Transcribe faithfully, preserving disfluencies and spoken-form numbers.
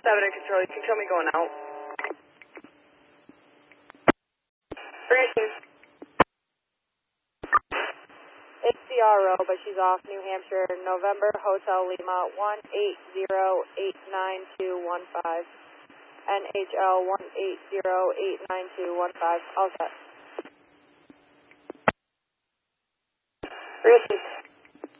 seven in control. You can show me going out. Greetings. It's C R O, but she's off. New Hampshire, November, Hotel Lima, one eight zero eight nine two one five. N H L one eight zero eight nine two one five. All set. Greetings.